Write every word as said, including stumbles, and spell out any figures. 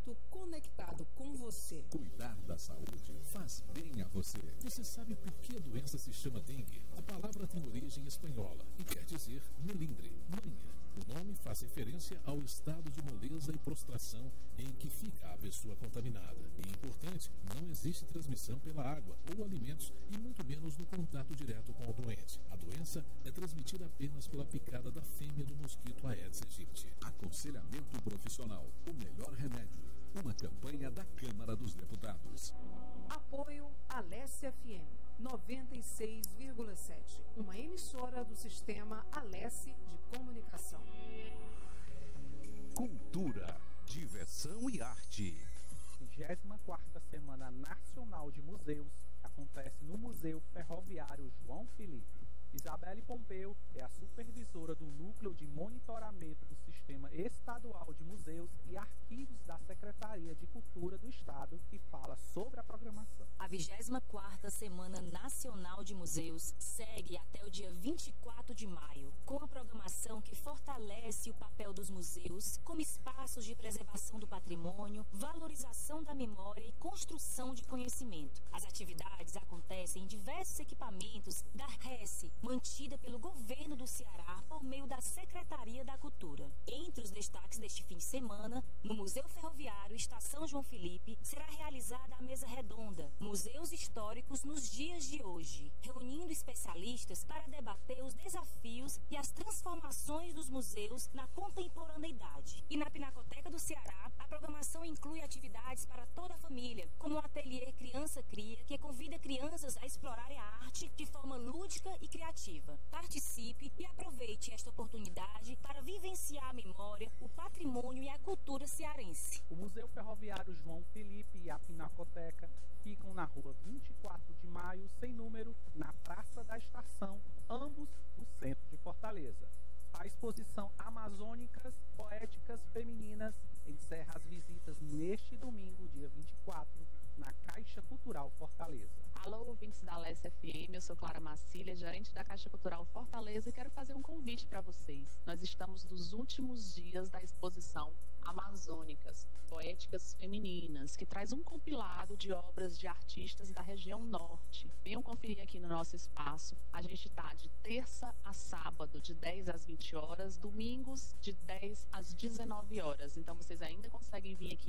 perto, conectado com você. Cuidar da saúde faz bem a você. Você sabe por que a doença se chama dengue? A palavra tem origem espanhola e quer dizer melindre, manha. O nome faz referência ao estado de moleza e prostração em que fica a pessoa contaminada. E importante, não existe transmissão pela água ou alimentos e muito menos no contato direto com o doente. A doença é transmitida apenas pela picada da fêmea do mosquito Aedes aegypti. Aconselhamento profissional, o melhor remédio. Uma campanha da Câmara dos Deputados. Apoio Alesse F M noventa e seis vírgula sete, uma emissora do sistema Alesse de comunicação. Cultura, diversão e arte. vigésima quarta Semana Nacional de Museus acontece no Museu Ferroviário João Felipe. Isabelle Pompeu é a supervisora do Núcleo de Monitoramento do Sistema Estadual de Museus e Arquivos da Secretaria de Cultura do Estado e fala sobre a programação. A vigésima quarta Semana Nacional de Museus segue até o dia vinte e quatro de maio, com a programação que fortalece o papel dos museus como espaços de preservação do patrimônio, valorização da memória e construção de conhecimento. As atividades acontecem em diversos equipamentos da RESE, mantida pelo governo do Ceará por meio da Secretaria da Cultura. Entre os destaques deste fim de semana, no Museu Ferroviário Estação João Felipe, será realizada a mesa redonda Museus Históricos nos Dias de Hoje, reunindo especialistas para debater os desafios e as transformações dos museus na contemporaneidade. E na Pinacoteca do Ceará, a programação inclui atividades para toda a família, como o ateliê Criança Cria, que convida crianças a explorarem a arte de forma lúdica e criativa. Participe e aproveite esta oportunidade para vivenciar a memória, o patrimônio e a cultura cearense. O Museu Ferroviário João Felipe e a Pinacoteca ficam na rua vinte e quatro de maio, sem número, na Praça da Estação, ambos no centro de Fortaleza. A exposição Amazônicas Poéticas Femininas encerra as visitas neste domingo, dia vinte e quatro, na Caixa Cultural Fortaleza. Alô, ouvintes da Alesse F M, eu sou Clara Macília, gerente da Caixa Cultural Fortaleza, e quero fazer um convite para vocês. Nós estamos nos últimos dias da exposição Amazônicas Poéticas Femininas, que traz um compilado de obras de artistas da região norte. Venham conferir aqui no nosso espaço. A gente está de terça a sábado, de dez às vinte horas, domingos de dez às dezenove horas. Então vocês ainda conseguem vir aqui